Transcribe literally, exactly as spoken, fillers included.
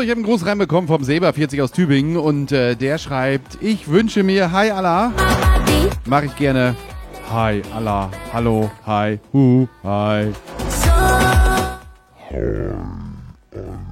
So, ich habe einen Gruß reinbekommen vom Seba vierzig aus Tübingen und äh, der schreibt, ich wünsche mir, hi Allah, mache ich gerne, hi Allah, hallo, hi, hu, hi.